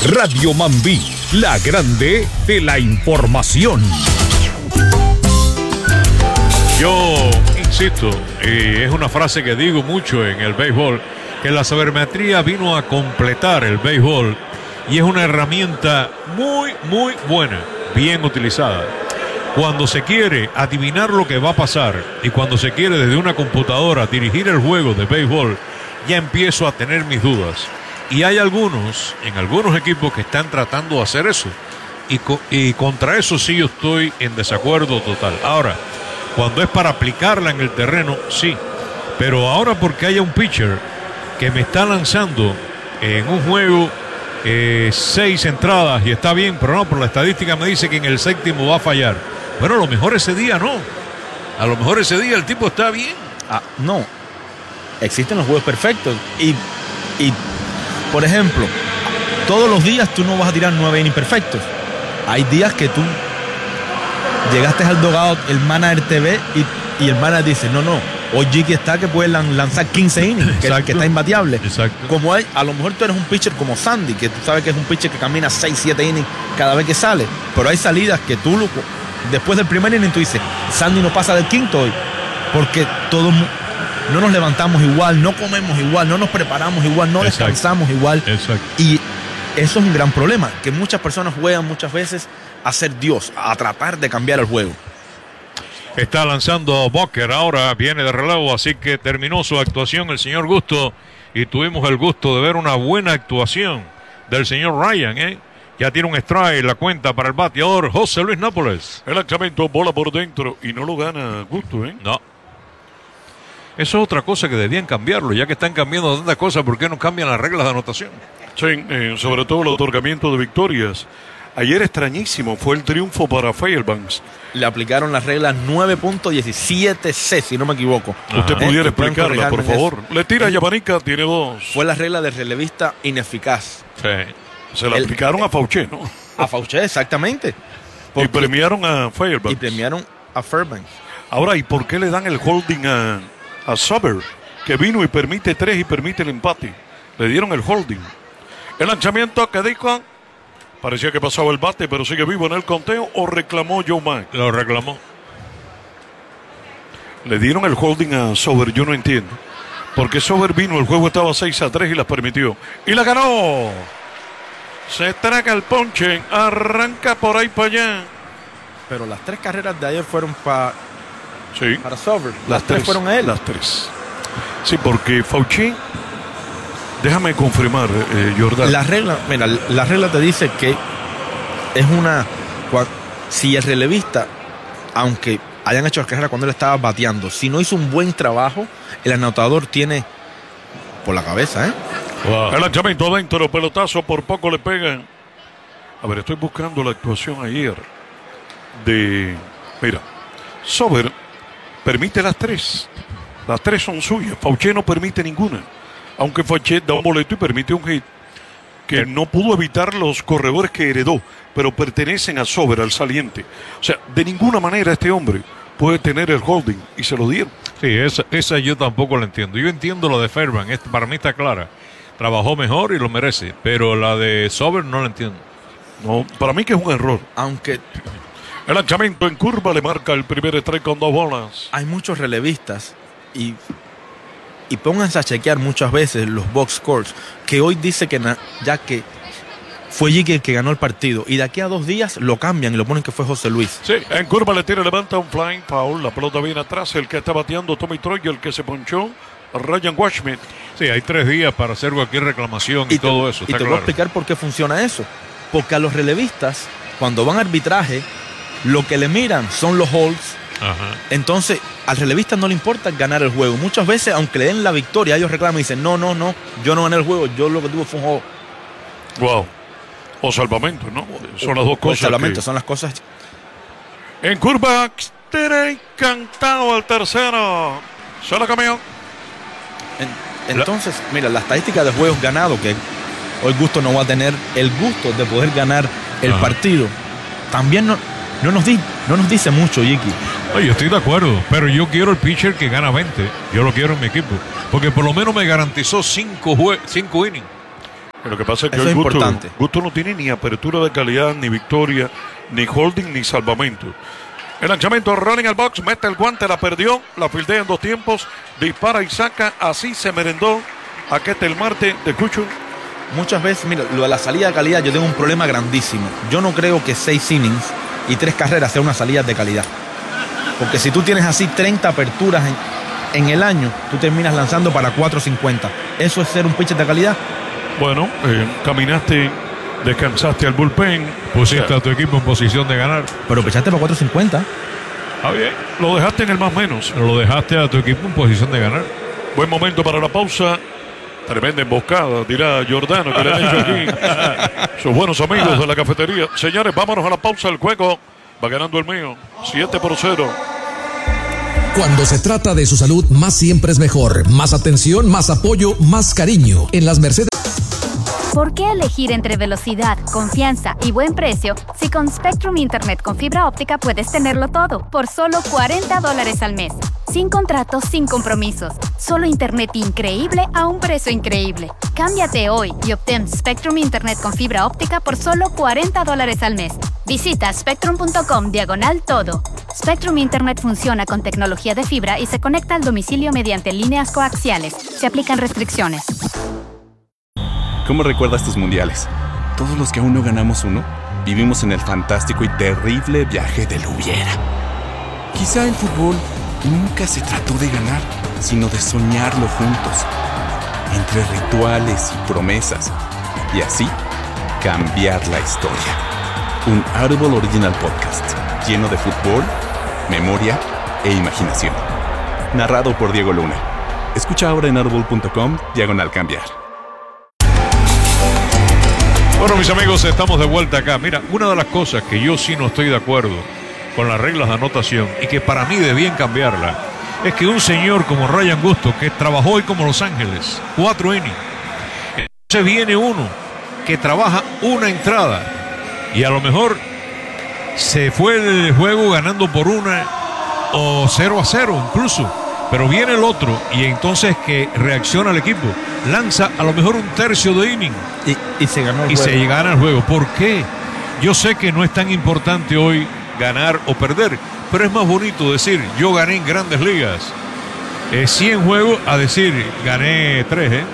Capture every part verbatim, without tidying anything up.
Radio Mambí, la grande de la información. Yo insisto, y es una frase que digo mucho en el béisbol, que la sabermetría vino a completar el béisbol y es una herramienta muy, muy buena, bien utilizada. Cuando se quiere adivinar lo que va a pasar y cuando se quiere desde una computadora dirigir el juego de béisbol, ya empiezo a tener mis dudas. Y hay algunos, en algunos equipos que están tratando de hacer eso. Y, co- y contra eso sí yo estoy en desacuerdo total. Ahora, cuando es para aplicarla en el terreno, sí. Pero ahora porque haya un pitcher que me está lanzando en un juego eh, seis entradas y está bien, pero no, por la estadística me dice que en el séptimo va a fallar. Bueno, a lo mejor ese día no. A lo mejor ese día el tipo está bien. Ah, no. Existen los juegos perfectos. Y, y, por ejemplo, todos los días tú no vas a tirar nueve innings perfectos. Hay días que tú llegaste al dugout, el manager te ve y, y el manager dice, no, no, hoy Jiki está que puede lan- lanzar quince innings, que, que está imbateable. Exacto. Como hay, a lo mejor tú eres un pitcher como Sandy, que tú sabes que es un pitcher que camina seis, siete innings cada vez que sale. Pero hay salidas que tú, lo, después del primer inning, tú dices, Sandy no pasa del quinto hoy. Porque todos no nos levantamos igual, no comemos igual, no nos preparamos igual, no Exacto. descansamos igual. Exacto. Y eso es un gran problema, que muchas personas juegan muchas veces a ser Dios, a tratar de cambiar el juego. Está lanzando Booker, ahora viene de relevo, así que terminó su actuación el señor Gusto y tuvimos el gusto de ver una buena actuación del señor Ryan, ¿eh? Ya tiene un strike, la cuenta para el bateador José Luis Nápoles. El lanzamiento, bola por dentro y no lo gana Gusto, ¿eh? No. Eso es otra cosa que debían cambiarlo, ya que están cambiando tantas cosas, ¿por qué no cambian las reglas de anotación? Sí, eh, sobre todo el otorgamiento de victorias. Ayer extrañísimo fue el triunfo para Fairbanks. Le aplicaron las reglas nueve punto diecisiete ce, si no me equivoco. Ajá. Usted ¿Eh? pudiera Que pueden explicarla, por corregirme en favor. Le tira a Yabanica, tiene dos. Fue la regla de relevista ineficaz. Sí. Se la el- aplicaron a Fauché, ¿no? A Fauché, exactamente. Y Porque- premiaron a Fairbanks. y premiaron a Fairbanks. Ahora, ¿y por qué le dan el holding a, a Suber? Que vino y permite tres y permite el empate. Le dieron el holding. El lanzamiento que dijo, parecía que pasaba el bate, pero sigue vivo en el conteo, o reclamó Joe Mack. Lo reclamó. Le dieron el holding a Sober, yo no entiendo. Porque Sober vino, el juego estaba seis a tres y las permitió. Y la ganó. Se traga el ponche, arranca por ahí para allá. Pero las tres carreras de ayer fueron pa- Sí, para Sober. las tres fueron a él. Las tres. Sí, porque Fauché, déjame confirmar, eh, Jordan. La regla, mira, la regla te dice que es una. cua- Si el relevista, aunque hayan hecho la carrera cuando él estaba bateando, si no hizo un buen trabajo, el anotador tiene por la cabeza, ¿eh? Wow. El lanzamiento adentro, pelotazo, por poco le pegan. A ver, estoy buscando la actuación ayer de... Mira, Sober permite las tres. Las tres son suyas. Fauché no permite ninguna. Aunque Fauché da un boleto y permite un hit que no pudo evitar los corredores que heredó, pero pertenecen a Sober, al saliente. O sea, de ninguna manera este hombre puede tener el holding y se lo dieron. Sí, esa, esa yo tampoco la entiendo. Yo entiendo lo de Fairbanks, este, para mí está clara. Trabajó mejor y lo merece, pero la de Sober no la entiendo. No, para mí que es un error. Aunque El lanzamiento en curva le marca el primer strike con dos bolas. hay muchos relevistas y, y pónganse a chequear muchas veces los box scores, que hoy dice que na- ya que fue Jiki el que ganó el partido y de aquí a dos días lo cambian y lo ponen que fue José Luis. Sí, en curva le tira, levanta un flying foul. La pelota viene atrás. El que está bateando, Tommy Troy, y el que se ponchó, Ryan Washmith. Sí, hay tres días para hacer cualquier reclamación y, te, todo eso, y está te voy a claro. explicar por qué funciona eso. Porque a los relevistas, cuando van a arbitraje, lo que le miran son los holds. Ajá. Entonces, al relevista no le importa ganar el juego. Muchas veces, aunque le den la victoria, ellos reclaman y dicen, no, no, no, yo no gané el juego, yo lo que tuve fue un juego. Wow. O salvamento, ¿no? Son las dos O el cosas. salvamento, que- son las cosas. En curva, tira encantado al tercero. Se la cambió. En- entonces, mira, la estadística de juegos ganados, que hoy Gusto no va a tener el gusto de poder ganar el Ajá. partido, también no, no, nos di, no nos dice mucho, Jiki. Oye, estoy de acuerdo, pero yo quiero el pitcher que gana veinte. Yo lo quiero en mi equipo, porque por lo menos me garantizó cinco, jue- cinco innings. Lo que pasa es que Eso hoy es Gusto, importante. Gusto no tiene ni apertura de calidad, ni victoria, ni holding, ni salvamento. El lanzamiento running al box, mete el guante, la perdió, la fildea en dos tiempos, dispara y saca, así se merendó a Ketel Marte de Cucho. Muchas veces, mira, lo de la salida de calidad, yo tengo un problema grandísimo. Yo no creo que seis innings y tres carreras sea una salida de calidad. Porque si tú tienes así treinta aperturas en, en el año, tú terminas lanzando para cuatro cincuenta. ¿Eso es ser un pitcher de calidad? Bueno, eh, caminaste, descansaste al bullpen. Pusiste O sea, a tu equipo en posición de ganar. Pero pichaste para cuatro cincuenta. está bien, lo dejaste en el más menos. Pero lo dejaste a tu equipo en posición de ganar. Buen momento para la pausa. Tremenda emboscada, dirá Giordano, que le han hecho aquí sus buenos amigos de la cafetería. Señores, vámonos a la pausa. El juego va ganando el mío, siete por cero. Cuando se trata de su salud, más siempre es mejor. Más atención, más apoyo, más cariño. En las Mercedes. ¿Por qué elegir entre velocidad, confianza y buen precio si con Spectrum Internet con fibra óptica puedes tenerlo todo por solo cuarenta dólares al mes? Sin contratos, sin compromisos. Solo internet increíble a un precio increíble. Cámbiate hoy y obtén Spectrum Internet con fibra óptica por solo cuarenta dólares al mes. Visita spectrum punto com diagonal todo. Spectrum Internet funciona con tecnología de fibra y se conecta al domicilio mediante líneas coaxiales. Se aplican restricciones. ¿Cómo recuerdas tus mundiales? Todos los que aún no ganamos uno, vivimos en el fantástico y terrible viaje del hubiera. Quizá el fútbol nunca se trató de ganar, sino de soñarlo juntos, entre rituales y promesas, y así cambiar la historia. Un Audible Original Podcast, lleno de fútbol, memoria e imaginación. Narrado por Diego Luna. Escucha ahora en audible punto com, diagonal cambiar. Bueno, mis amigos, estamos de vuelta acá. Mira, una de las cosas que yo sí no estoy de acuerdo con las reglas de anotación y que para mí debían cambiarla es que un señor como Ryan Gusto, que trabajó hoy como Los Ángeles, cuatro innings, entonces viene uno que trabaja una entrada y a lo mejor se fue del juego ganando por una o cero a cero incluso, pero viene el otro y entonces que reacciona el equipo, lanza a lo mejor un tercio de inning Y, y se ganó el y juego. se gana el juego. ¿Por qué? Yo sé que no es tan importante hoy ganar o perder, pero es más bonito decir yo gané en Grandes Ligas eh, cien juegos a decir gané tres, ¿eh?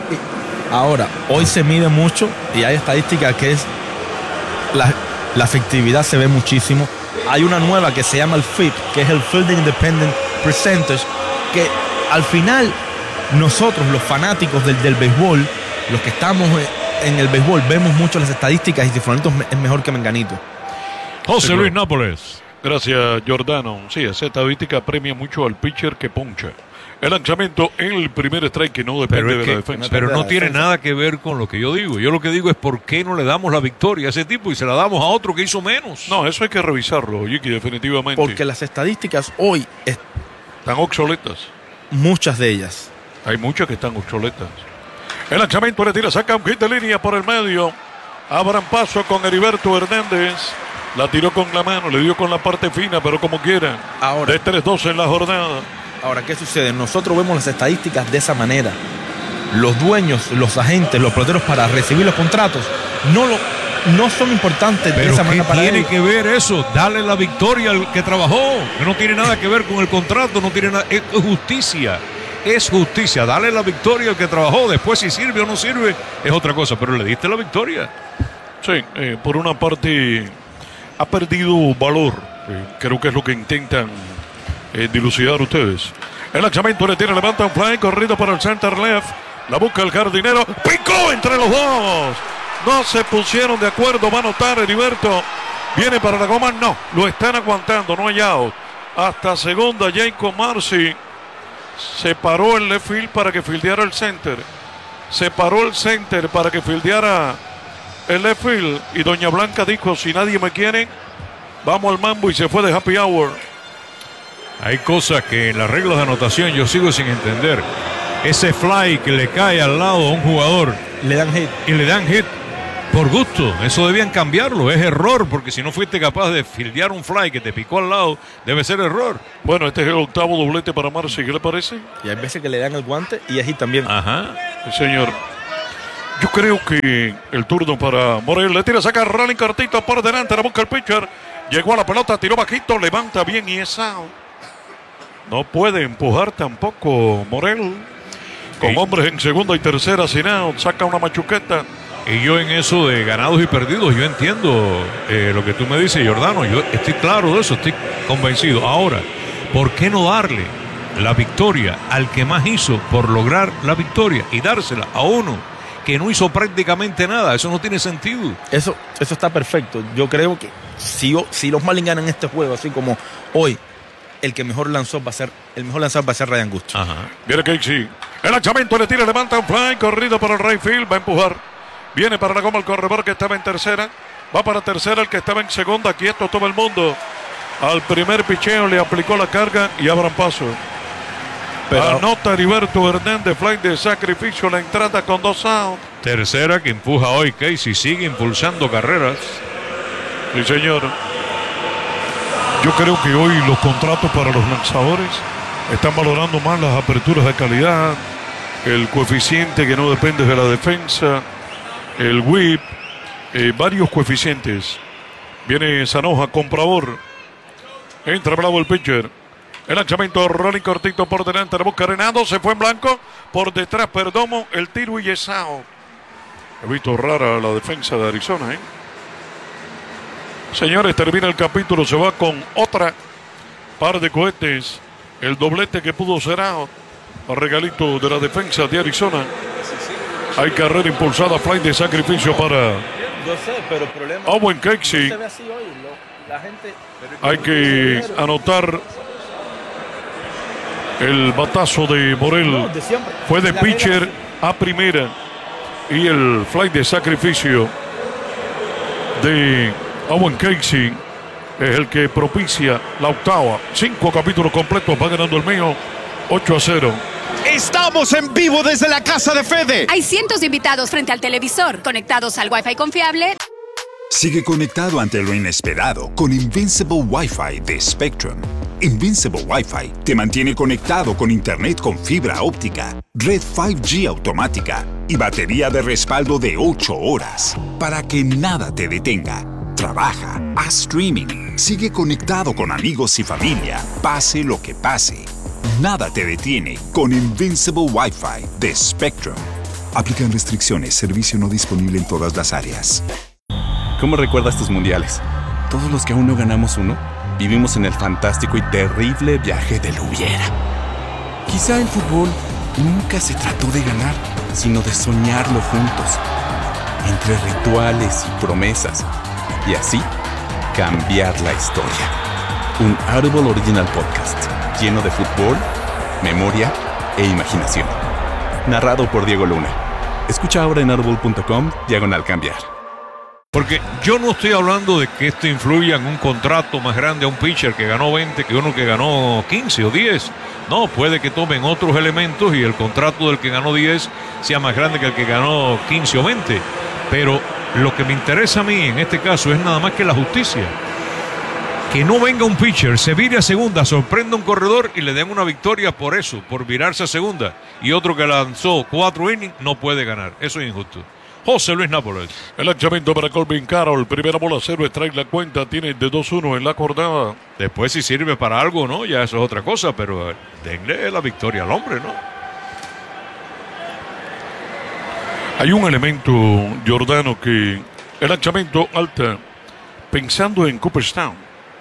Ahora, hoy se mide mucho y hay estadísticas que es la, la efectividad se ve muchísimo. Hay una nueva que se llama el F I P, que es el Field Independent Percentage, que al final nosotros, los fanáticos del, del béisbol, los que estamos en el béisbol, vemos mucho las estadísticas y si Fulanito es mejor que Menganito. José Sí, Luis claro. Nápoles. Gracias, Giordano. Sí, esa estadística premia mucho al pitcher que poncha. El lanzamiento en el primer strike que no depende Pero, es de que- la defensa. no pero depende no de la tiene defensa. nada que ver con lo que yo digo. Yo lo que digo es por qué no le damos la victoria a ese tipo y se la damos a otro que hizo menos. No, eso hay que revisarlo, Yiki, definitivamente. Porque las estadísticas hoy, es, Están obsoletas. muchas de ellas, Hay muchas que están obsoletas. El lanzamiento le tira, saca un hit de línea por el medio. Abran paso con Heriberto Hernández. La tiró con la mano, le dio con la parte fina, pero como quiera. Ahora. De tres dos en la jornada. Ahora, ¿qué sucede? Nosotros vemos las estadísticas de esa manera. Los dueños, los agentes, los peloteros para recibir los contratos no, lo, no son importantes de Pero esa ¿qué manera para tiene ellos. que ver eso? Dale la victoria al que trabajó. Que no tiene nada que ver con el contrato, no tiene nada. Es justicia. Es justicia. Dale la victoria al que trabajó. Después si sirve o no sirve es otra cosa. Pero le diste la victoria. Sí, eh, por una parte ha perdido valor. Eh, creo que es lo que intentan eh, dilucidar ustedes. El lanzamiento le tiene, levanta un fly, corrido para el center left. La busca el jardinero. Picó entre los dos. No se pusieron de acuerdo. Va a anotar Heriberto. Viene para la goma. No, lo están aguantando. No hay out. Hasta segunda, Jacob Marcy se paró el left field para que fildeara el center. Se paró el center para que fildeara el left field. Y Doña Blanca dijo: si nadie me quiere, vamos al mambo. Y se fue de happy hour. Hay cosas que en las reglas de anotación yo sigo sin entender. Ese fly que le cae al lado a un jugador Le dan hit. y le dan hit por gusto. Eso debían cambiarlo. Es error, porque si no fuiste capaz de fildear un fly que te picó al lado, debe ser error. Bueno, este es el octavo doblete para Marcy. ¿Qué le parece? Y hay veces que le dan el guante y es hit también. Ajá. Sí, señor. Yo creo que el turno para Morel. Le tira, saca Rolling cortito por delante. La busca el pitcher. Llegó a la pelota, tiró bajito, levanta bien y es out. No puede empujar tampoco Morel. Con hombres en segunda y tercera sin out. Saca una machuqueta. Y yo en eso de ganados y perdidos, yo entiendo eh, lo que tú me dices, Giordano. Yo estoy claro de eso, estoy convencido. Ahora, ¿por qué no darle la victoria al que más hizo por lograr la victoria y dársela a uno que no hizo prácticamente nada? Eso no tiene sentido. Eso, eso está perfecto. Yo creo que si, si los Marlins ganan este juego, así como hoy, el que mejor lanzó va a ser, el mejor lanzador va a ser Ryan Gusto. Ajá. Viene Casey. El lanzamiento le tira, levanta un fly, corrido para el right field, va a empujar. Viene para la goma el corredor que estaba en tercera. Va para tercera el que estaba en segunda. Quieto todo el mundo. Al primer picheo le aplicó la carga y abran paso. Pero anota Heriberto Hernández, fly de sacrificio, la entrada con dos outs. Tercera que empuja hoy Casey, sigue impulsando carreras. Sí, señor. Yo creo que hoy los contratos para los lanzadores están valorando más las aperturas de calidad, el coeficiente que no depende de la defensa, el whip, eh, varios coeficientes. Viene Sanoja, comprador. Entra bravo el pitcher. El lanzamiento, rolling cortito por delante, la busca Arenado, se fue en blanco. Por detrás, Perdomo, el tiro y es out. He visto rara la defensa de Arizona, ¿eh? Señores, termina el capítulo, se va con otra par de cohetes. El doblete que pudo ser out. El regalito de la defensa de Arizona. Hay carrera impulsada, fly de sacrificio para Yo sé, pero el problema Owen Casey. no se ve así hoy. Lo, la gente, Hay que anotar el batazo de Morel. No, de siempre. Fue de La pitcher regla- a primera. Y el fly de sacrificio de Owen Casey es el que propicia la octava. Cinco capítulos completos, va ganando el mío ocho a cero. Estamos en vivo desde la casa de Fede. Hay cientos de invitados frente al televisor, conectados al Wi-Fi confiable. Sigue conectado ante lo inesperado con Invincible Wi-Fi de Spectrum. Invincible Wi-Fi te mantiene conectado con internet con fibra óptica, red cinco G automática y batería de respaldo de ocho horas para que nada te detenga. Trabaja, haz streaming, sigue conectado con amigos y familia, pase lo que pase. Nada te detiene con Invincible Wi-Fi de Spectrum. Aplican restricciones, servicio no disponible en todas las áreas. ¿Cómo recuerdas tus mundiales? Todos los que aún no ganamos uno, vivimos en el fantástico y terrible viaje del hubiera. Quizá el fútbol nunca se trató de ganar, sino de soñarlo juntos. Entre rituales y promesas. Y así, cambiar la historia. Un Audible Original Podcast, lleno de fútbol, memoria e imaginación. Narrado por Diego Luna. Escucha ahora en audible punto com, diagonal cambiar. Porque yo no estoy hablando de que esto influya en un contrato más grande a un pitcher que ganó veinte que uno que ganó quince o diez. No, puede que tomen otros elementos y el contrato del que ganó diez sea más grande que el que ganó quince o veinte. Pero lo que me interesa a mí en este caso es nada más que la justicia. Que no venga un pitcher, se vire a segunda, sorprenda un corredor y le den una victoria por eso, por virarse a segunda. Y otro que lanzó cuatro innings no puede ganar. Eso es injusto. José Luis Nápoles. El lanzamiento para Colvin Carroll. Primera bola, cero, strike la cuenta. Tiene de dos uno en la acordada. Después si sirve para algo, ¿no? Ya eso es otra cosa, pero denle la victoria al hombre, ¿no? Hay un elemento, Giordano, que el lanzamiento alta, pensando en Cooperstown,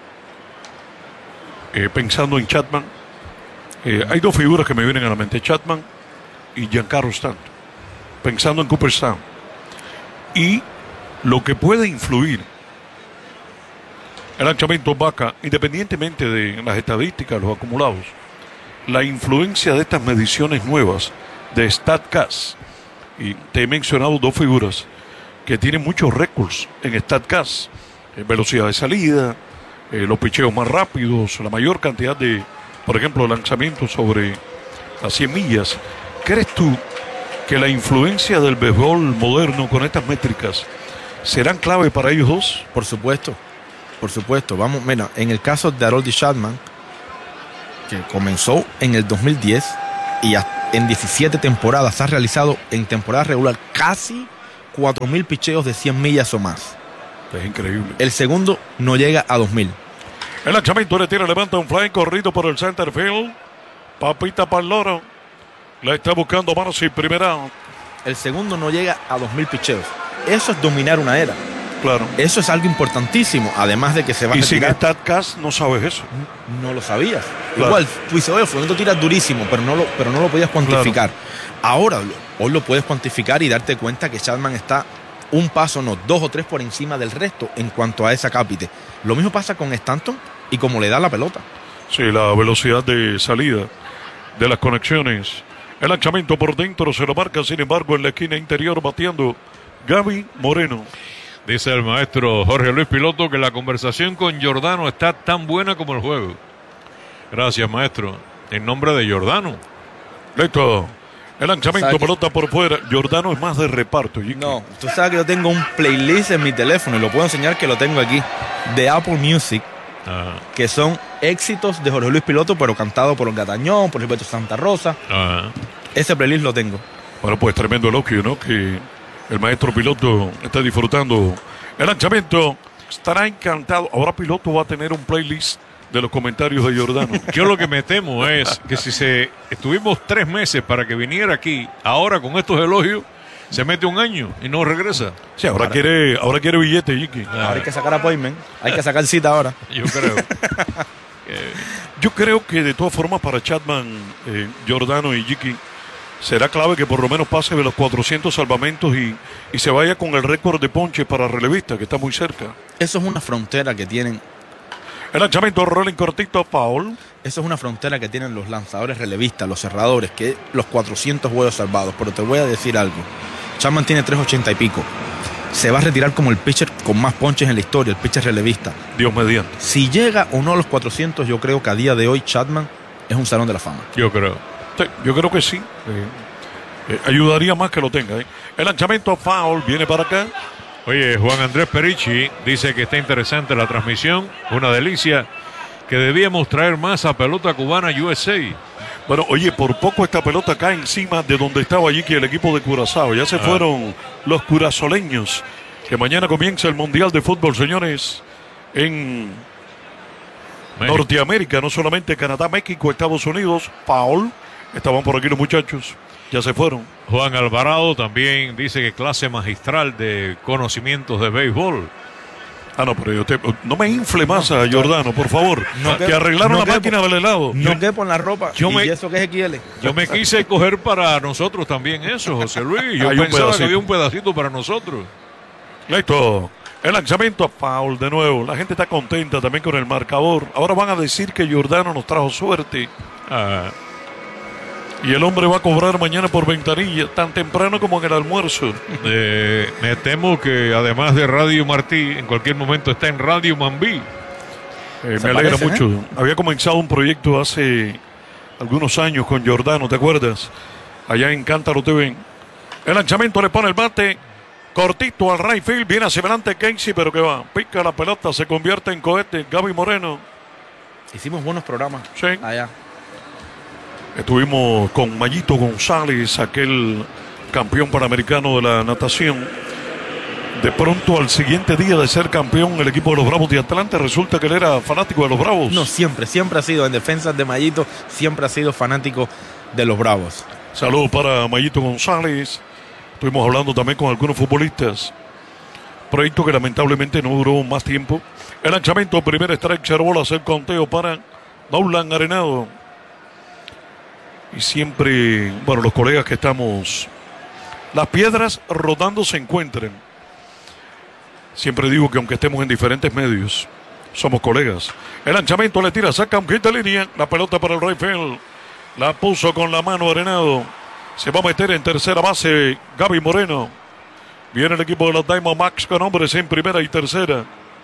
eh, pensando en Chapman, eh, hay dos figuras que me vienen a la mente, Chapman y Giancarlo Stanton, pensando en Cooperstown. Y lo que puede influir el lanzamiento vaca, independientemente de las estadísticas, los acumulados, la influencia de estas mediciones nuevas de StatCast. Y te he mencionado dos figuras que tienen muchos récords en StatCast: eh, velocidad de salida, eh, los picheos más rápidos, la mayor cantidad de, por ejemplo, lanzamientos sobre las cien millas. ¿Crees tú que la influencia del béisbol moderno con estas métricas serán clave para ellos dos? Por supuesto, por supuesto. Vamos, mira, en el caso de Aroldis Chapman, que comenzó en el dos mil diez y hasta en diecisiete temporadas ha realizado en temporada regular casi cuatro mil picheos de cien millas o más. Es increíble. El segundo no llega a dos mil. El lanzamiento le tira, levanta un fly corrido por el center field. Papita para el loro. La está buscando Marcy, primera. El segundo no llega a dos mil picheos. Eso es dominar una era. Claro. Eso es algo importantísimo, además de que se va a y retirar. sin StatCast no sabes eso. No lo sabías. Claro. Igual, tú dices, oye, Fulano tira durísimo, pero no lo, pero no lo podías cuantificar. Claro. Ahora, hoy lo puedes cuantificar y darte cuenta que Chapman está un paso, no, dos o tres por encima del resto en cuanto a esa cápite. Lo mismo pasa con Stanton y como le da la pelota. Sí, la velocidad de salida de las conexiones. El lanzamiento por dentro se lo marca, sin embargo, en la esquina interior bateando Gaby Moreno. Dice el maestro Jorge Luis Piloto que la conversación con Giordano está tan buena como el juego. Gracias, maestro. En nombre de Giordano. Listo. El lanzamiento, pelota por fuera. Giordano es más de reparto. Chiqui. No, tú sabes que yo tengo un playlist en mi teléfono y lo puedo enseñar que lo tengo aquí. De Apple Music. Ajá. Que son éxitos de Jorge Luis Piloto, pero cantado por Gatañón, por Gilberto Santa Rosa. Ajá. Ese playlist lo tengo. Bueno, pues tremendo elogio, ¿no? Que el maestro Piloto está disfrutando el lanzamiento. Estará encantado. Ahora Piloto va a tener un playlist de los comentarios de Giordano. Yo lo que me temo es que si se estuvimos tres meses para que viniera aquí, ahora con estos elogios, se mete un año y no regresa. Sí, ahora, ahora quiere ahora quiere billete, Jiki. Ahora hay que sacar appointment, hay que sacar cita ahora. Yo creo. eh, Yo creo que de todas formas para Chapman, eh, Giordano y Jiki, será clave que por lo menos pase de los cuatrocientos salvamentos y, y se vaya con el récord de ponches para relevista, que está muy cerca. Eso es una frontera que tienen. El lanzamiento rolling cortito, foul. Eso es una frontera que tienen los lanzadores relevistas, los cerradores, que los cuatrocientos juegos salvados. Pero te voy a decir algo. Chapman tiene tres ochenta y pico. Se va a retirar como el pitcher con más ponches en la historia, el pitcher relevista. Dios mediante. Si llega o no a los cuatrocientos, yo creo que a día de hoy Chapman es un salón de la fama. Yo creo. Sí, yo creo que sí. Eh, eh, ayudaría más que lo tenga. ¿eh? El lanzamiento foul viene para acá. Oye, Juan Andrés Perichi dice que está interesante la transmisión, una delicia, que debíamos traer más a pelota cubana U S A. Bueno, oye, por poco esta pelota cae encima de donde estaba allí que el equipo de Curazao. Ya se ah. fueron los curazoleños, que mañana comienza el Mundial de Fútbol, señores, en México. Norteamérica, no solamente Canadá, México, Estados Unidos. Paul, estaban por aquí los muchachos. Ya se fueron. Juan Alvarado también dice que clase magistral de conocimientos de béisbol. Ah, no, pero yo te, no me infle más a Giordano, por favor. No que, que arreglaron no la máquina del helado. No quepo en la ropa. Yo y me, eso que es X L. Yo me quise coger para nosotros también eso, José Luis. Yo hay pensaba que había un pedacito para nosotros. Listo. El lanzamiento foul de nuevo. La gente está contenta también con el marcador. Ahora van a decir que Giordano nos trajo suerte. Ah. Y el hombre va a cobrar mañana por ventanilla, tan temprano como en el almuerzo. Eh, me temo que además de Radio Martí, en cualquier momento está en Radio Mambí. Eh, me alegra parece, mucho. ¿eh? Había comenzado un proyecto hace algunos años con Giordano, ¿te acuerdas? Allá en Cántaro T V. El lanzamiento le pone el bate cortito al right field. Viene hacia adelante Casey, pero que va. Pica la pelota, se convierte en cohete. Gaby Moreno. Hicimos buenos programas sí. allá. Estuvimos con Mayito González, aquel campeón panamericano de la natación. De pronto, al siguiente día de ser campeón, el equipo de los Bravos de Atlanta, resulta que él era fanático de los Bravos. No, siempre, siempre ha sido, en defensa de Mayito, siempre ha sido fanático de los Bravos. Saludos para Mayito González. Estuvimos hablando también con algunos futbolistas. Proyecto que lamentablemente no duró más tiempo. El lanzamiento, primer strike, cero bolas, el conteo para Nolan Arenado. Y siempre, bueno, los colegas que estamos, las piedras rodando se encuentran. Siempre digo que aunque estemos en diferentes medios, somos colegas. El lanzamiento le tira, saca un hit de línea, la pelota para el right field. La puso con la mano Arenado. Se va a meter en tercera base Gaby Moreno. Viene el equipo de los Diamondbacks con hombres en primera y tercera.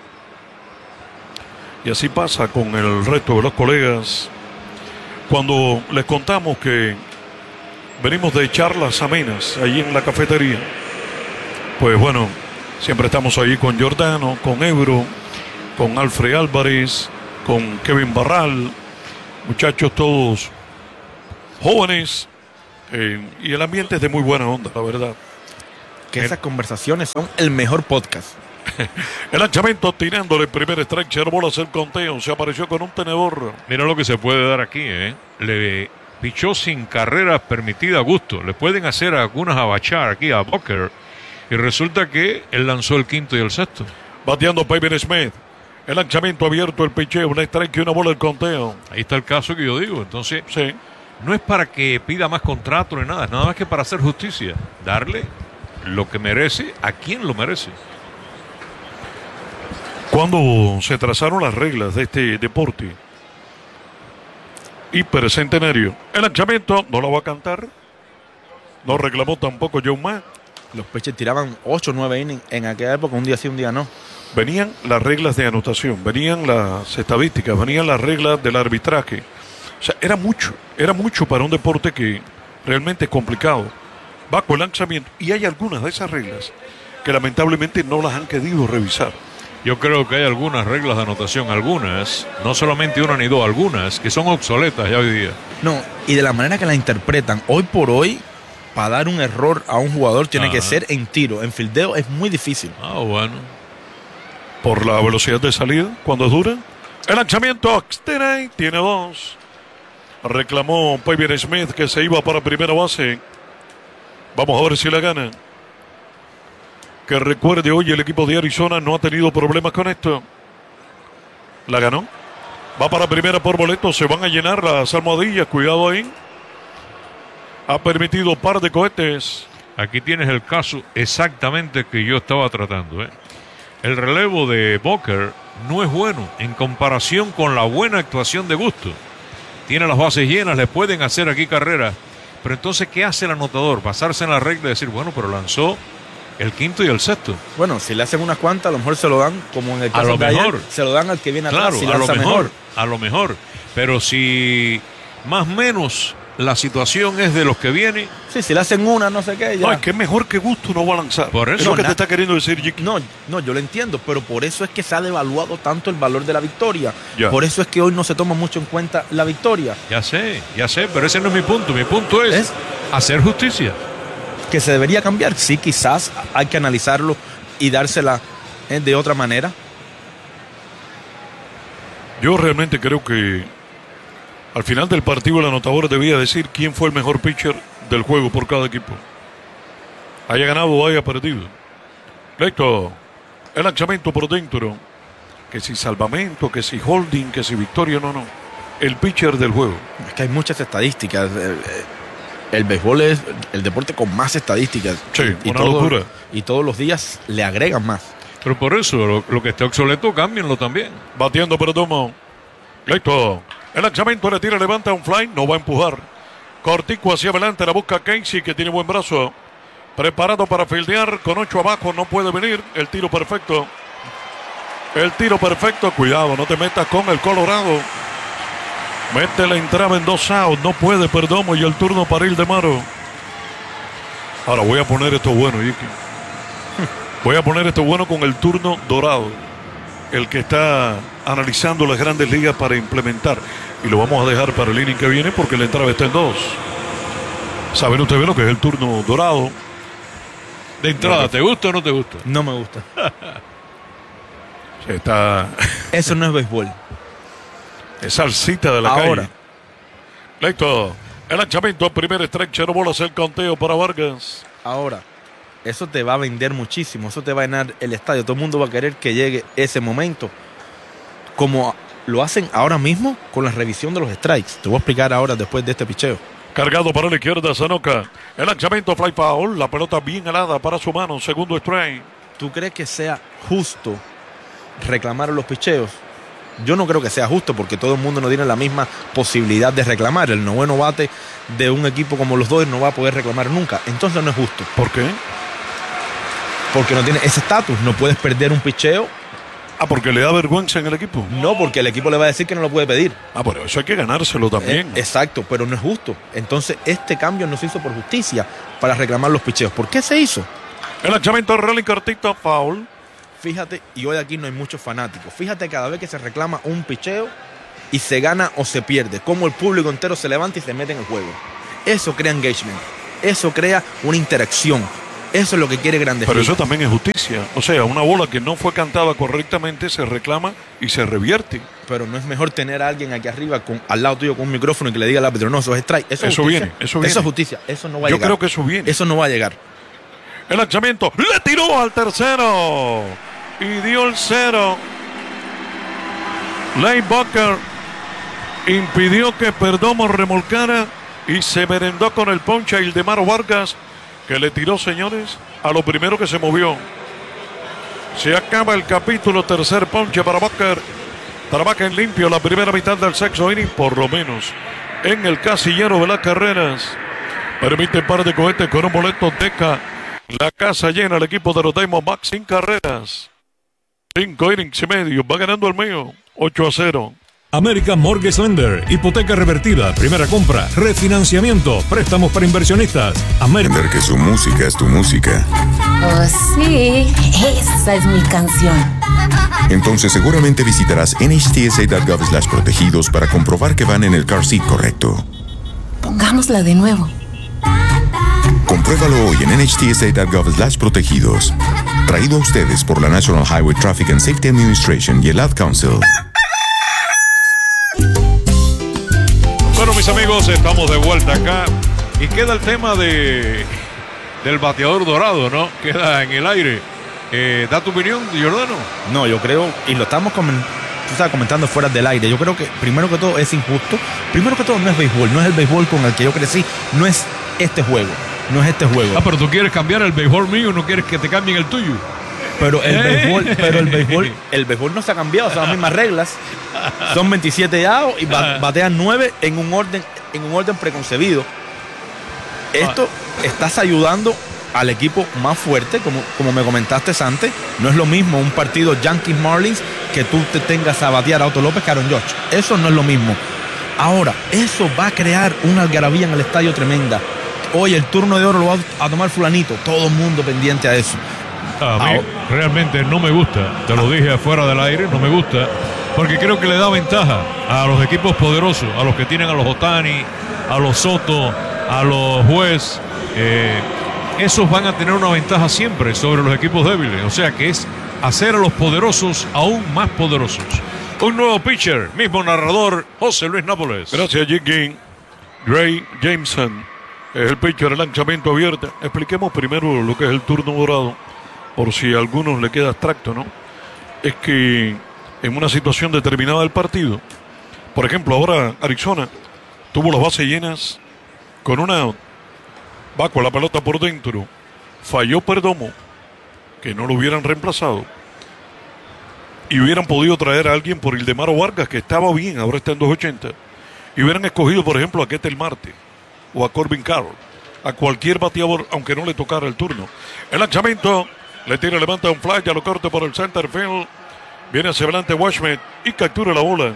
Y así pasa con el resto de los colegas. Cuando les contamos que venimos de charlas amenas allí en la cafetería, pues bueno, siempre estamos allí con Giordano, con Ebro, con Alfred Álvarez, con Kevin Barral, muchachos todos jóvenes, Eh, y el ambiente es de muy buena onda, la verdad. Que esas conversaciones son el mejor podcast. El lanzamiento tirándole el primer strike, cero bolas el conteo, se apareció con un tenedor. Mira lo que se puede dar aquí, ¿eh? Le pichó sin carreras permitidas a gusto. Le pueden hacer algunas a bachar aquí a Booker. Y resulta que él lanzó el quinto y el sexto. Bateando Pavin Smith. El lanzamiento abierto, el picheo, un strike y una bola el conteo. Ahí está el caso que yo digo. Entonces, sí. No es para que pida más contrato ni nada. Es nada más que para hacer justicia. Darle lo que merece a quien lo merece. Cuando se trazaron las reglas de este deporte hipercentenario, el lanzamiento no lo va a cantar. No reclamó tampoco Joe Matt. Los pitchers tiraban ocho o nueve innings en aquella época, un día sí, un día no. Venían las reglas de anotación, venían las estadísticas, venían las reglas del arbitraje. O sea, era mucho, era mucho para un deporte que realmente es complicado. Va con el lanzamiento y hay algunas de esas reglas que lamentablemente no las han querido revisar. Yo creo que hay algunas reglas de anotación, algunas, no solamente una ni dos, algunas que son obsoletas ya hoy día. No, y de la manera que la interpretan, hoy por hoy, para dar un error a un jugador tiene Ajá. que ser en tiro. En fildeo es muy difícil. Ah, bueno. Por la velocidad de salida, cuando dura. El lanzamiento, Oxtenay, tiene dos. Reclamó Pavin Smith que se iba para primera base. Vamos a ver si la gana. Que recuerde, hoy el equipo de Arizona no ha tenido problemas con esto. La ganó. Va para primera por boleto. Se van a llenar las almohadillas. Cuidado ahí. Ha permitido par de cohetes. Aquí tienes el caso exactamente que yo estaba tratando. ¿eh? El relevo de Booker no es bueno en comparación con la buena actuación de Gusto. Tiene las bases llenas, le pueden hacer aquí carreras. Pero entonces, ¿qué hace el anotador? Basarse en la regla y decir, bueno, pero lanzó el quinto y el sexto. Bueno, si le hacen unas cuantas, a lo mejor se lo dan, como en el caso a lo de mejor. ayer, se lo dan al que viene claro, atrás si a lanza lo mejor, mejor. A lo mejor. Pero si más o menos la situación es de los que vienen. Sí, si le hacen una, no sé qué. Ya. No, es que es mejor que Gusto no va a lanzar. Por eso. Es lo que na- te está queriendo decir, Jicky. No, no, yo lo entiendo, pero por eso es que se ha devaluado tanto el valor de la victoria. Ya. Por eso es que hoy no se toma mucho en cuenta la victoria. Ya sé, ya sé, pero ese no es mi punto. Mi punto es, ¿Es? hacer justicia. Que se debería cambiar. Sí, quizás hay que analizarlo y dársela eh, de otra manera. Yo realmente creo que al final del partido el anotador debía decir quién fue el mejor pitcher del juego por cada equipo. Haya ganado o haya perdido. Listo. El lanzamiento por dentro. Que si salvamento, que si holding, que si victoria, no, no. El pitcher del juego. Es que hay muchas estadísticas. El, el béisbol es el deporte con más estadísticas. Sí, y una todo, locura. Y todos los días le agregan más. Pero por eso, lo, lo que esté obsoleto, cámbienlo también. Bateando Perdomo. Listo. El lanzamiento le tira, levanta un fly, no va a empujar. Cortico hacia adelante, la busca Casey, que tiene buen brazo. Preparado para fildear, con ocho abajo, no puede venir. El tiro perfecto. El tiro perfecto, cuidado, no te metas con el Colorado. Mete la entrada en dos outs, no puede Perdomo y el turno para Ildemaro. Ahora voy a poner esto bueno, Jicky. Voy a poner esto bueno con el turno dorado. El que está analizando las grandes ligas para implementar. Y lo vamos a dejar para el inning que viene porque la entrada está en dos. ¿Saben ustedes lo que es el turno dorado? De entrada, ¿te gusta o no te gusta? No me gusta. Está... Eso no es béisbol. Es salsita de la Ahora. calle. Listo. El lanzamiento, primer strike, cero bolas, el conteo para Vargas. Ahora, eso te va a vender muchísimo. Eso te va a llenar el estadio. Todo el mundo va a querer que llegue ese momento. Como lo hacen ahora mismo con la revisión de los strikes. Te voy a explicar ahora después de este picheo. Cargado para la izquierda, Sanoka. El lanzamiento, fly foul. La pelota bien helada para su mano. Segundo strike. ¿Tú crees que sea justo reclamar los picheos? Yo no creo que sea justo porque todo el mundo no tiene la misma posibilidad de reclamar. El noveno bate de un equipo como los Dodgers no va a poder reclamar nunca. Entonces no es justo. ¿Por qué? Porque no tiene ese estatus. No puedes perder un picheo. Ah, porque le da vergüenza en el equipo. No, porque el equipo le va a decir que no lo puede pedir. Ah, pero eso hay que ganárselo también. Eh, exacto, pero no es justo. Entonces este cambio no se hizo por justicia para reclamar los picheos. ¿Por qué se hizo? El lanzamiento, rally cortito, foul. Fíjate, y hoy aquí no hay muchos fanáticos. Fíjate cada vez que se reclama un picheo y se gana o se pierde, como el público entero se levanta y se mete en el juego. Eso crea engagement. Eso crea una interacción. Eso es lo que quiere Grandes Pero Ligas. eso también es justicia. O sea, una bola que no fue cantada correctamente se reclama y se revierte. Pero no es mejor tener a alguien aquí arriba con, al lado tuyo con un micrófono y que le diga al árbitro, no, eso es strike. Eso, Eso es viene, eso viene. Eso es justicia. Eso no va a Yo llegar. creo que eso viene. Eso no va a llegar. El lanzamiento le tiró al tercero y dio el cero. Lane Bucker impidió que Perdomo remolcara y se merendó con el ponche a Ildemaro Vargas, que le tiró, señores, a lo primero que se movió. Se acaba el capítulo, tercer ponche para Bucker. Trabaja en limpio la primera mitad del sexto inning, por lo menos en el casillero de las carreras. Permite par de cohetes con un boleto Teca. La casa llena, el equipo de los Diamondbacks sin carreras. Cinco innings y medio, va ganando el mío, ocho a cero. American Mortgage Lender, hipoteca revertida, primera compra, refinanciamiento, préstamos para inversionistas. América. Entender que su música es tu música. Oh, sí, esa es mi canción. Entonces seguramente visitarás N H T S A punto gov slash protegidos para comprobar que van en el car seat correcto. Pongámosla de nuevo. Compruébalo hoy en N H T S A punto gov slash protegidos. Traído a ustedes por la National Highway Traffic and Safety Administration y el Ad Council. Bueno, mis amigos, estamos de vuelta acá y queda el tema de del bateador dorado, ¿no? Queda en el aire. Eh, ¿Da tu opinión, Giordano? No, yo creo, y lo estamos comen, tú estabas comentando fuera del aire, yo creo que primero que todo es injusto. Primero que todo no es béisbol, no es el béisbol con el que yo crecí, no es este juego, no es este juego. Ah, pero tú quieres cambiar el béisbol mío, no quieres que te cambien el tuyo. Pero el béisbol, pero el béisbol, el béisbol no se ha cambiado, son las mismas reglas. Son veintisiete yados y ba- batean nueve en un orden, en un orden preconcebido. Esto estás ayudando al equipo más fuerte, como, como me comentaste antes. No es lo mismo un partido Yankees Marlins que tú te tengas a batear a Otto López que a Aaron Judge. Eso no es lo mismo. Ahora, eso va a crear una algarabía en el estadio tremenda. Oye, el turno de oro lo va a tomar fulanito. Todo el mundo pendiente a eso. A mí realmente no me gusta, te lo dije afuera del aire, no me gusta, porque creo que le da ventaja a los equipos poderosos, a los que tienen a los Otani, a los Soto, a los Juez. Eh, esos van a tener una ventaja siempre sobre los equipos débiles, o sea que es hacer a los poderosos aún más poderosos. Un nuevo pitcher, mismo narrador, José Luis Nápoles. Gracias, Jiggy. Gray Jameson es el pitcher, el lanzamiento abierto. Expliquemos primero lo que es el turno dorado, por si a algunos le queda abstracto, ¿no? Es que en una situación determinada del partido, por ejemplo, ahora Arizona tuvo las bases llenas con una out, va con la pelota por dentro, falló Perdomo, que no lo hubieran reemplazado, y hubieran podido traer a alguien por Ildemaro Vargas, que estaba bien, ahora está en dos ochenta, y hubieran escogido, por ejemplo, a Ketel Marte o a Corbin Carroll, a cualquier bateador, aunque no le tocara el turno. El lanzamiento, le tira, levanta un fly, ya lo corta por el center field, viene hacia adelante Washman y captura la bola.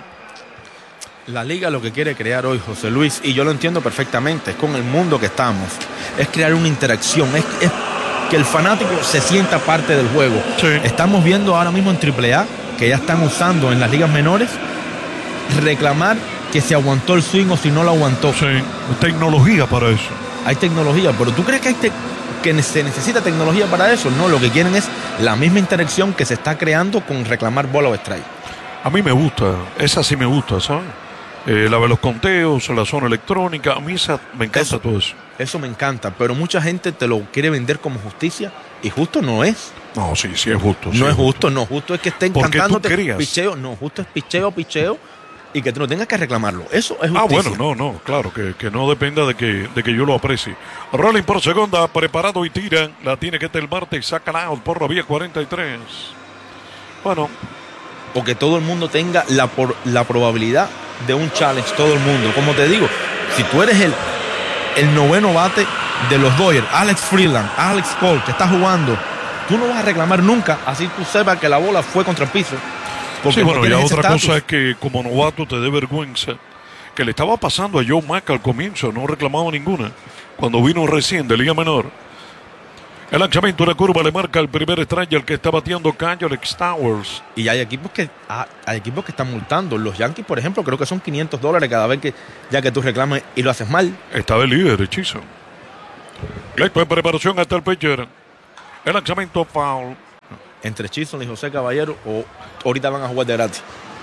La liga lo que quiere crear hoy, José Luis, y yo lo entiendo perfectamente, es con el mundo que estamos, es crear una interacción, es, es que el fanático se sienta parte del juego. Sí. Estamos viendo ahora mismo en triple A, que ya están usando en las ligas menores, reclamar que se aguantó el swing o si no lo aguantó. Sí, tecnología para eso. Hay tecnología, pero ¿tú crees que, hay te que se necesita tecnología para eso? No, lo que quieren es la misma interacción que se está creando con reclamar bola o strike. A mí me gusta, esa sí me gusta, ¿sabes? Eh, la de los conteos, la zona electrónica, a mí esa, me encanta eso, todo eso. Eso me encanta, pero mucha gente te lo quiere vender como justicia y justo no es. No, sí, sí es justo. Sí no es es justo, no, justo es que estén porque cantándote tú picheo, no, justo es picheo, picheo y que tú no tengas que reclamarlo. Eso es justicia. Ah, bueno, no, no, claro, que, que no dependa de que, de que yo lo aprecie. Rolling por segunda, preparado y tira, la tiene que el Marte y saca out por la vía cuarenta y tres. Bueno. O que todo el mundo tenga la, por, la probabilidad de un challenge, todo el mundo. Como te digo, si tú eres el, el noveno bate de los Dodgers, Alex Freeland, Alex Cole, que está jugando, tú no vas a reclamar nunca, así tú sepas que la bola fue contra el piso. Sí, bueno, y otra cosa es que como novato te dé vergüenza, que le estaba pasando a Joe Mack al comienzo, no reclamaba ninguna, cuando vino recién de Liga Menor. El lanzamiento de la curva le marca el primer strike al que está bateando Alex Towers. Y hay equipos que hay equipos que están multando. Los Yankees, por ejemplo, creo que son quinientos dólares cada vez que ya que tú reclamas y lo haces mal. Está de líder, Hechizo. Listo en preparación hasta el pitcher. El lanzamiento foul. Entre Chisholm y José Caballero, o ahorita van a jugar de gratis.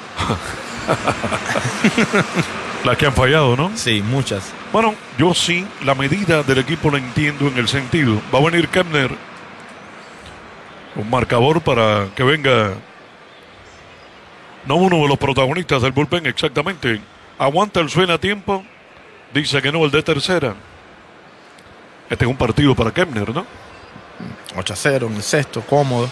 Las que han fallado, ¿no? Sí, muchas. Bueno, yo sí, la medida del equipo la entiendo en el sentido. Va a venir Kepner. Un marcador para que venga. No uno de los protagonistas del bullpen, exactamente. Aguanta el suena a tiempo. Dice que no, el de tercera. Este es un partido para Kepner, ¿no? ocho a cero en el sexto, cómodo.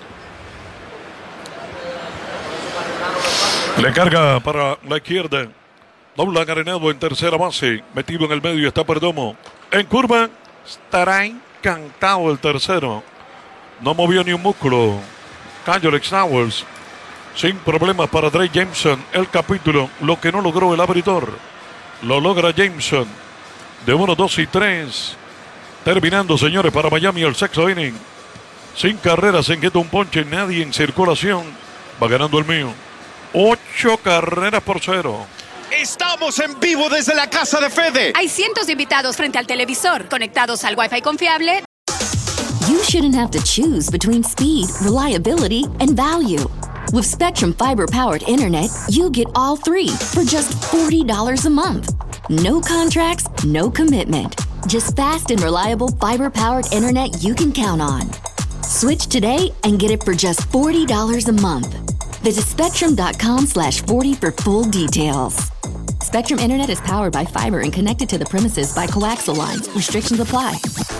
Le carga para la izquierda. Dobla Arenado en tercera base. Metido en el medio está Perdomo. En curva estará encantado el tercero. No movió ni un músculo. Alex Towers. Sin problemas para Drake Jameson. El capítulo. Lo que no logró el abridor. Lo logra Jameson. De uno, dos y tres. Terminando, señores, para Miami el sexto inning. Sin carreras, sin quieto un ponche. Nadie en circulación. Va ganando el mío. Ocho carreras por cero. Estamos en vivo desde la casa de Fede. Hay cientos de invitados frente al televisor, conectados al Wi-Fi confiable. You shouldn't have to choose between speed, reliability, and value. With Spectrum Fiber-powered internet, you get all three for just forty dollars a month. No contracts, no commitment. Just fast and reliable fiber-powered internet you can count on. Switch today and get it for just forty dollars a month. Visit spectrum.com slash 40 for full details. Spectrum Internet is powered by fiber and connected to the premises by coaxial lines. Restrictions apply.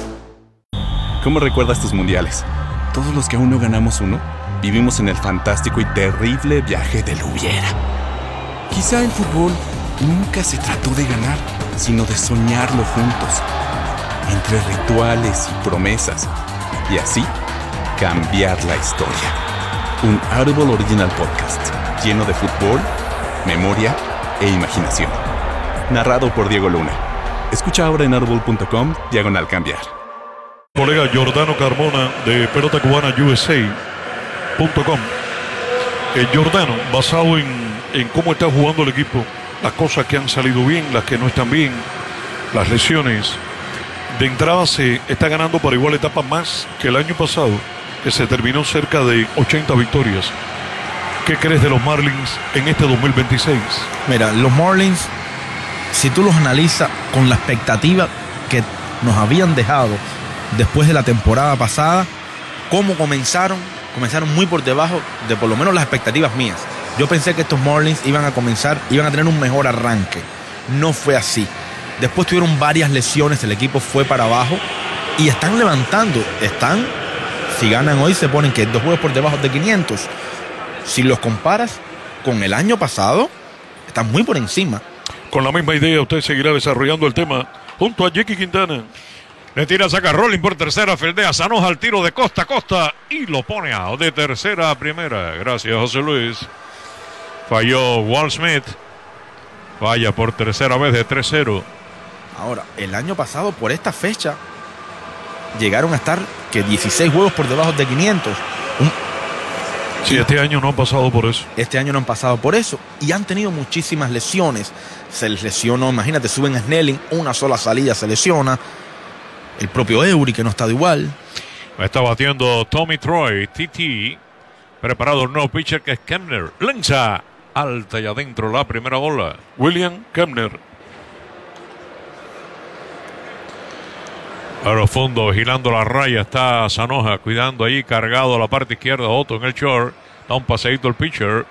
¿Cómo recuerdas tus mundiales? Todos los que aún no ganamos uno, vivimos en el fantástico y terrible viaje del hubiera. Quizá el fútbol nunca se trató de ganar, sino de soñarlo juntos. Entre rituales y promesas. Y así, cambiar la historia. Un Audible Original Podcast, lleno de fútbol, memoria e imaginación. Narrado por Diego Luna. Escucha ahora en audible.com, diagonal cambiar. Colega Jordano Carmona de pelota cubana U S A punto com. Eh, Jordano, basado en, en cómo está jugando el equipo, las cosas que han salido bien, las que no están bien, las lesiones. De entrada se está ganando por igual etapa más que el año pasado, que se terminó cerca de ochenta victorias. ¿Qué crees de los Marlins en este dos mil veintiséis? Mira, los Marlins, si tú los analizas con la expectativa que nos habían dejado después de la temporada pasada, ¿cómo comenzaron? Comenzaron muy por debajo de por lo menos las expectativas mías. Yo pensé que estos Marlins iban a comenzar, iban a tener un mejor arranque. No fue así. Después tuvieron varias lesiones, el equipo fue para abajo y están levantando. Están, si ganan hoy, se ponen que dos juegos por debajo de quinientos. Si los comparas con el año pasado, están muy por encima. Con la misma idea, usted seguirá desarrollando el tema junto a Jackie Quintana. Le tira, saca Rolling por tercera, fildea, Sanoja al tiro de costa a costa y lo pone out de tercera a primera. Gracias, José Luis. Falló Walt Smith. Falla por tercera vez de tres cero. Ahora, el año pasado, por esta fecha, llegaron a estar que dieciséis juegos por debajo de quinientos. Un... Sí, este año no han pasado por eso. Este año no han pasado por eso. Y han tenido muchísimas lesiones. Se les lesionó, imagínate, suben a Snelling, una sola salida se lesiona. El propio Eury, que no ha estado igual. Está batiendo Tommy Troy, T T. Preparado el nuevo pitcher que es Kepner. Lanza alta y adentro la primera bola. William Kepner. A lo fondo, girando la raya, está Sanoja cuidando ahí, cargado a la parte izquierda. Otto en el short. Da un paseíto el pitcher.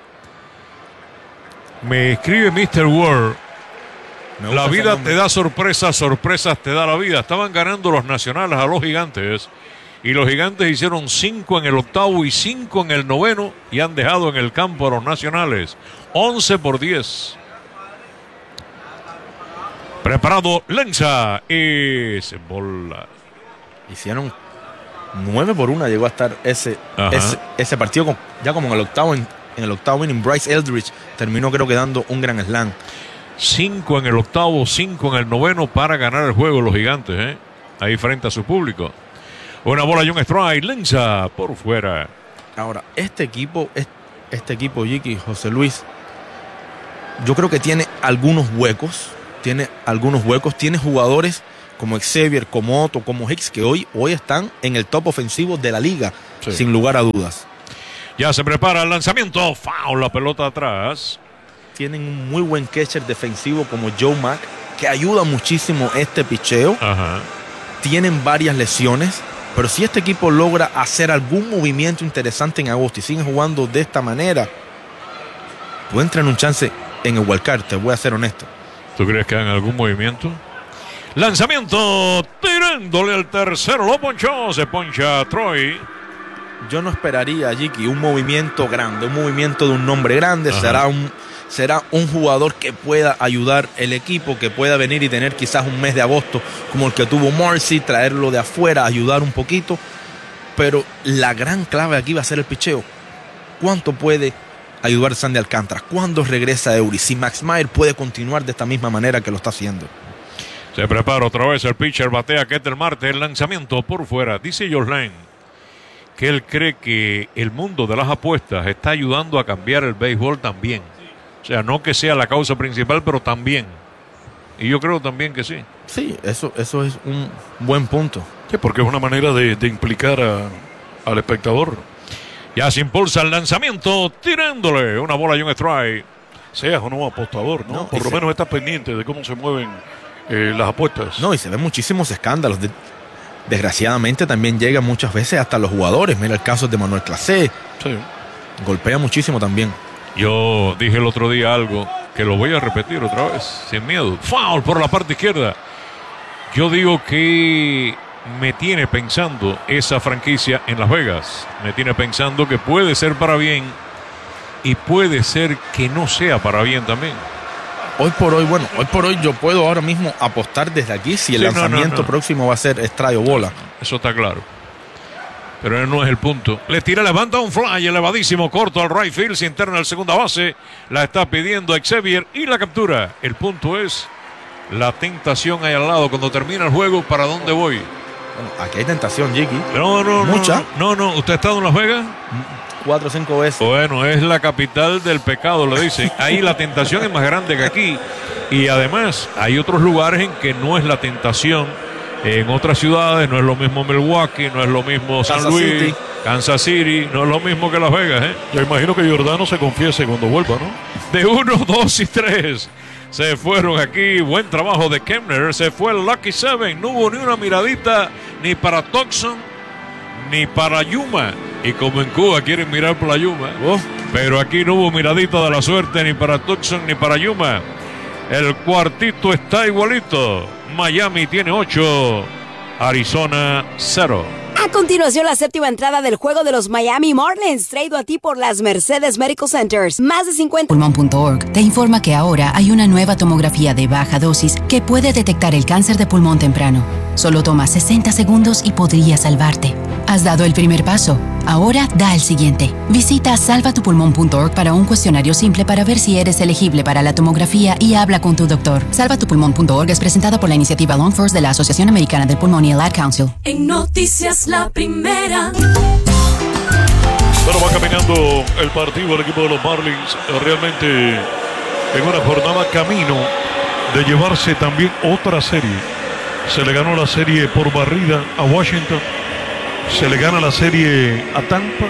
Me escribe mister Ward. La vida te da sorpresas, sorpresas te da la vida. Estaban ganando los nacionales a los Gigantes. Y los Gigantes hicieron cinco en el octavo y cinco en el noveno. Y han dejado en el campo a los nacionales. once por diez. Preparado, lanza. Es bola. Hicieron nueve por una. Llegó a estar ese, ese, ese partido con, ya como en el octavo. En, en el octavo inning, Bryce Eldridge terminó creo que dando un gran slam. Cinco en el octavo, cinco en el noveno para ganar el juego los Gigantes, ¿eh? Ahí frente a su público. Una bola y un strike. Lanza por fuera. Ahora, este equipo, este equipo, Jiki, José Luis, yo creo que tiene algunos huecos. Tiene algunos huecos. Tiene jugadores como Xavier, como Otto, como Hicks, que hoy, hoy están en el top ofensivo de la liga, sí. Sin lugar a dudas. Ya se prepara el lanzamiento. Foul, la pelota atrás. Tienen un muy buen catcher defensivo como Joe Mack, que ayuda muchísimo este picheo. Ajá. Tienen varias lesiones, pero si este equipo logra hacer algún movimiento interesante en agosto y siguen jugando de esta manera, pueden tener un chance en el wildcard, te voy a ser honesto. ¿Tú crees que hagan algún movimiento? Lanzamiento, tirándole al tercero, lo ponchó, se poncha Troy. Yo no esperaría, Jiki, un movimiento grande, un movimiento de un nombre grande. Ajá. será un será un jugador que pueda ayudar el equipo, que pueda venir y tener quizás un mes de agosto como el que tuvo Marcy, traerlo de afuera, ayudar un poquito, pero la gran clave aquí va a ser el picheo. ¿Cuánto puede ayudar Sandy Alcántara? ¿Cuándo regresa Eury? Si Max Meyer puede continuar de esta misma manera que lo está haciendo. Se prepara otra vez el pitcher, batea Ketel Marte, el lanzamiento por fuera. Dice Jorlán que él cree que el mundo de las apuestas está ayudando a cambiar el béisbol también. O sea, no que sea la causa principal, pero también. Y yo creo también que sí. Sí, eso, eso es un buen punto. Sí, porque es una manera de, de implicar a, al espectador. Ya se impulsa el lanzamiento, tirándole una bola y un strike. Seas o no apostador, ¿no? no Por lo se... menos estás pendiente de cómo se mueven eh, las apuestas. No, y se ven muchísimos escándalos. De... Desgraciadamente también llegan muchas veces hasta los jugadores. Mira el caso de Manuel Clase. Sí. Golpea muchísimo también. Yo dije el otro día algo que lo voy a repetir otra vez, sin miedo. Foul por la parte izquierda. Yo digo que me tiene pensando esa franquicia en Las Vegas. Me tiene pensando que puede ser para bien y puede ser que no sea para bien también. Hoy por hoy, bueno, hoy por hoy yo puedo ahora mismo apostar desde aquí si el sí, lanzamiento no, no, no. próximo va a ser strike o bola. Eso está claro. Pero no es el punto. Le tira, levanta un fly elevadísimo, corto al right field, se interna al segunda base. La está pidiendo Xavier y la captura. El punto es la tentación ahí al lado. Cuando termina el juego, ¿para dónde voy? Bueno, aquí hay tentación, Jiki. No, no, Mucha. No, no, no. ¿Usted ha estado en Las Vegas? Cuatro o cinco veces. Bueno, es la capital del pecado, le dicen. Ahí la tentación es más grande que aquí. Y además, hay otros lugares en que no es la tentación. En otras ciudades no es lo mismo Milwaukee, no es lo mismo San Kansas Luis, City. Kansas City, no es lo mismo que Las Vegas, ¿eh? Yo imagino que Giordano se confiese cuando vuelva, ¿no? De uno, dos y tres. Se fueron aquí. Buen trabajo de Kemner. Se fue el Lucky Seven. No hubo ni una miradita ni para Tucson ni para Yuma. Y como en Cuba quieren mirar por la Yuma. Oh. Pero aquí no hubo miradita de la suerte ni para Tucson ni para Yuma. El cuartito está igualito. Miami tiene ocho, Arizona cero. A continuación, la séptima entrada del juego de los Miami Marlins, traído a ti por las Mercedes Medical Centers. Más de cincuenta... Pulmón punto org te informa que ahora hay una nueva tomografía de baja dosis que puede detectar el cáncer de pulmón temprano. Solo toma sesenta segundos y podría salvarte. Has dado el primer paso. Ahora da el siguiente. Visita salva tu pulmón punto org para un cuestionario simple para ver si eres elegible para la tomografía y habla con tu doctor. salva tu pulmón punto org es presentada por la iniciativa Long First de la Asociación Americana del Pulmón y el Ad Council. En Noticias La Primera. Bueno, va caminando el partido el equipo de los Marlins, realmente en una jornada camino de llevarse también otra serie. Se le ganó la serie por barrida a Washington. Se le gana la serie a Tampa.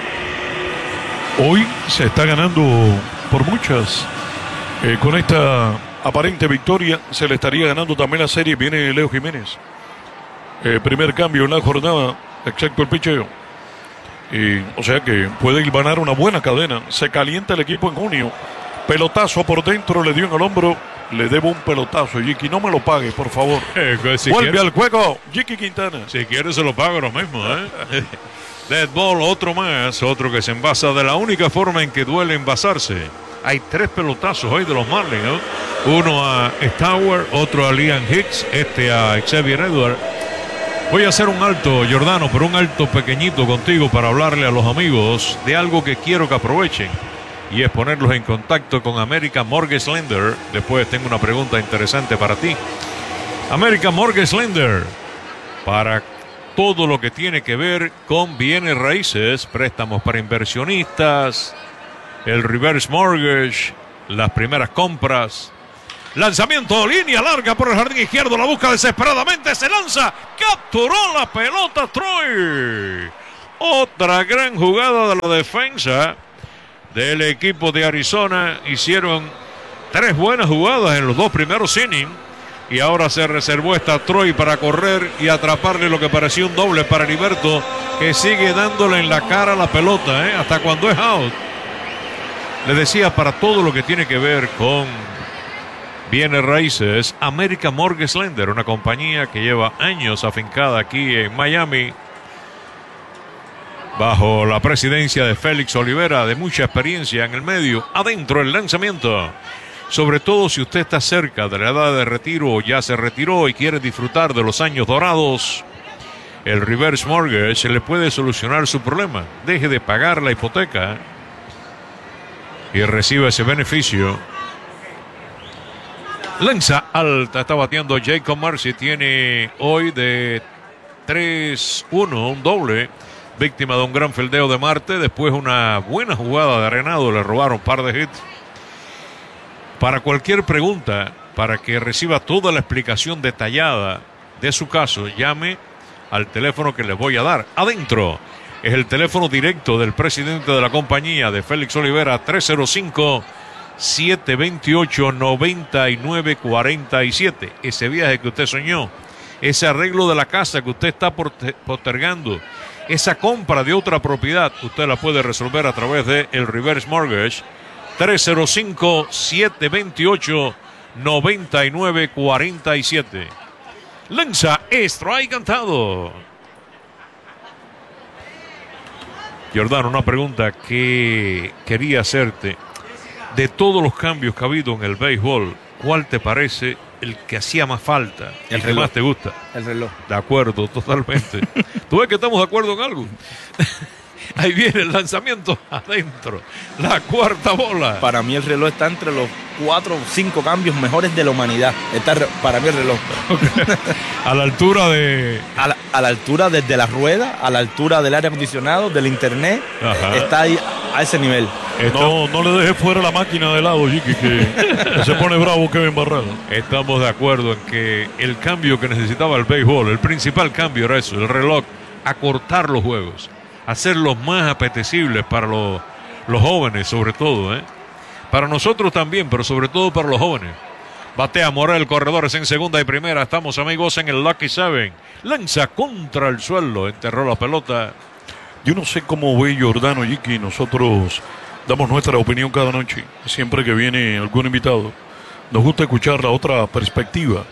Hoy se está ganando por muchas. Eh, con esta aparente victoria se le estaría ganando también la serie. Viene Leo Jiménez. Eh, primer cambio en la jornada, excepto el picheo. Y, o sea que puede ganar una buena cadena. Se calienta el equipo en junio. Pelotazo por dentro, le dio en el hombro. Le debo un pelotazo, Jiki. No me lo pague, por favor. Eh, si Vuelve quiere, al juego, Jiki Quintana. Si quiere se lo pago ahora mismo, ¿eh? Dead ball, otro más. Otro que se envasa de la única forma en que duele envasarse. Hay tres pelotazos hoy de los Marlins, ¿no? Uno a Stauer, otro a Liam Hicks, este a Xavier Edwards. Voy a hacer un alto, Giordano, pero un alto pequeñito contigo para hablarle a los amigos de algo que quiero que aprovechen. Y es ponerlos en contacto con American Mortgage Lender. Después tengo una pregunta interesante para ti. American Mortgage Lender. Para todo lo que tiene que ver con bienes raíces, préstamos para inversionistas, el reverse mortgage, las primeras compras. Lanzamiento, línea larga por el jardín izquierdo, la busca desesperadamente, se lanza, capturó la pelota Troy. Otra gran jugada de la defensa del equipo de Arizona. Hicieron tres buenas jugadas en los dos primeros innings y ahora se reservó esta Troy para correr y atraparle lo que parecía un doble para Heriberto, que sigue dándole en la cara la pelota, ¿eh? hasta cuando es out. Le decía, para todo lo que tiene que ver con bienes raíces, American Mortgage Lender, una compañía que lleva años afincada aquí en Miami, bajo la presidencia de Félix Olivera, de mucha experiencia en el medio. Adentro el lanzamiento, sobre todo si usted está cerca de la edad de retiro o ya se retiró y quiere disfrutar de los años dorados, el reverse mortgage le puede solucionar su problema. Deje de pagar la hipoteca y reciba ese beneficio. Lanza alta, está bateando Jacob Marcy, tiene hoy de tres uno, un doble, víctima de un gran fildeo de Marte, después una buena jugada de Arenado, le robaron un par de hits. Para cualquier pregunta, para que reciba toda la explicación detallada de su caso, llame al teléfono que les voy a dar. Adentro es el teléfono directo del presidente de la compañía, de Félix Olivera, tres cero cinco, siete dos ocho, nueve nueve cuatro siete. Ese viaje que usted soñó, ese arreglo de la casa que usted está postergando, esa compra de otra propiedad, usted la puede resolver a través de el reverse mortgage. Tres cero cinco, siete dos ocho, nueve nueve cuatro siete. Lanza, strike cantado. Giordano, una pregunta que quería hacerte. De todos los cambios que ha habido en el béisbol, ¿cuál te parece el que hacía más falta? El, el que más te gusta. El reloj. De acuerdo, totalmente. ¿Tú ves que estamos de acuerdo en algo? Ahí viene el lanzamiento adentro. La cuarta bola. Para mí el reloj está entre los cuatro o cinco cambios mejores de la humanidad. Está para mí el reloj. Okay. A la altura de... A la, a la altura desde la rueda, a la altura del aire acondicionado, del internet. Ajá. Está ahí a ese nivel. No, no le dejes fuera la máquina de lado, Jiqui, que se pone bravo Kevin Barrado. Estamos de acuerdo en que el cambio que necesitaba el béisbol, el principal cambio era eso, el reloj, acortar los juegos, hacerlos más apetecibles para los, los jóvenes, sobre todo, ¿eh? Para nosotros también, pero sobre todo para los jóvenes. Batea Morel, corredores en segunda y primera. Estamos, amigos, en el Lucky Seven. Lanza contra el suelo, enterró la pelota. Yo no sé cómo ve Giordano, Jiqui. Nosotros damos nuestra opinión cada noche. Siempre que viene algún invitado, nos gusta escuchar la otra perspectiva.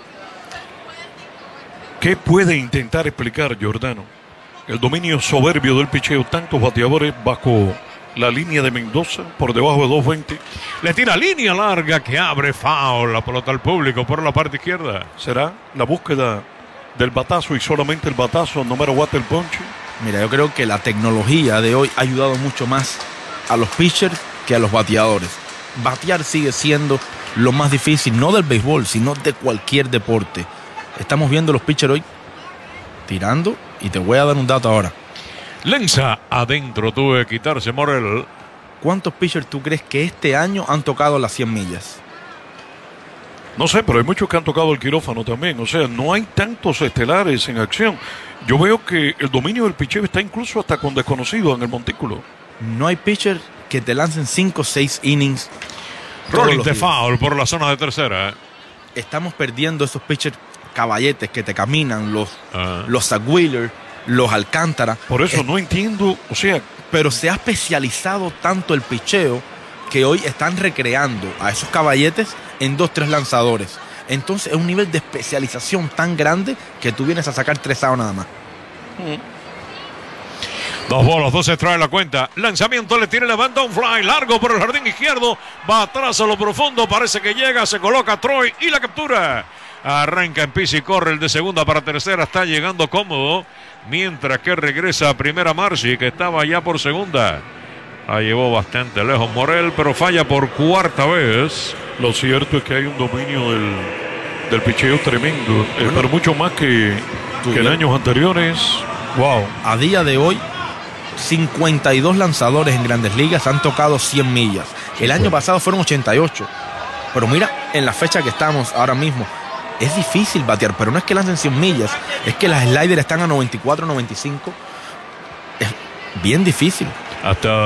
¿Qué puede intentar explicar Giordano? El dominio soberbio del picheo, tantos bateadores bajo la línea de Mendoza, por debajo de dos veinte. Le tira línea larga que abre foul, la pelota al público por la parte izquierda. ¿Será la búsqueda del batazo y solamente el batazo, no matter what el ponche? Mira, yo creo que la tecnología de hoy ha ayudado mucho más a los pitchers que a los bateadores. Batear sigue siendo lo más difícil, no del béisbol, sino de cualquier deporte. Estamos viendo los pitchers hoy tirando, y te voy a dar un dato ahora. Lanza adentro, tuvo que quitarse Morel. ¿Cuántos pitchers tú crees que este año han tocado las cien millas? No sé, pero hay muchos que han tocado el quirófano también. O sea, no hay tantos estelares en acción. Yo veo que el dominio del picheo está incluso hasta con desconocidos en el montículo. No hay pitchers que te lancen cinco o seis innings. Rolling de foul por la zona de tercera. Estamos perdiendo esos pitchers caballetes que te caminan, los, uh-huh. los Zach Wheeler, los Alcántara. Por eso es, no entiendo, o sea... Pero se ha especializado tanto el picheo que hoy están recreando a esos caballetes en dos, tres lanzadores. Entonces es un nivel de especialización tan grande que tú vienes a sacar tres outs nada más. Uh-huh. Dos bolas, dos se trae la cuenta. Lanzamiento, le tira, levanta un fly largo por el jardín izquierdo. Va atrás a lo profundo, parece que llega, se coloca Troy y la captura. Arranca en piso y corre el de segunda para tercera. Está llegando cómodo. Mientras que regresa a primera Marcy, que estaba ya por segunda. La llevó bastante lejos Morel, pero falla por cuarta vez. Lo cierto es que hay un dominio del, del picheo tremendo. Bueno, eh, pero mucho más que, que en años anteriores. Wow. A día de hoy, cincuenta y dos lanzadores en Grandes Ligas han tocado cien millas. El año pasado fueron ochenta y ocho. Pero mira, en la fecha que estamos ahora mismo, es difícil batear, pero no es que lancen cien millas, es que las sliders están a noventa y cuatro, noventa y cinco. Es bien difícil. Hasta